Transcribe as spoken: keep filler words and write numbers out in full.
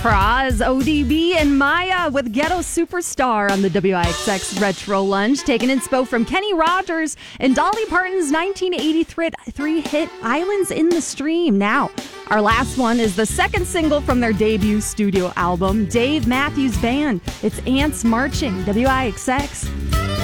Praz, O D B, and Maya with Ghetto Superstar on the W I X X Retro Lunch, taking inspo from Kenny Rogers and Dolly Parton's nineteen eighty-three hit Islands in the Stream. Now, our last one is the second single from their debut studio album, Dave Matthews Band. It's Ants Marching, W I X X.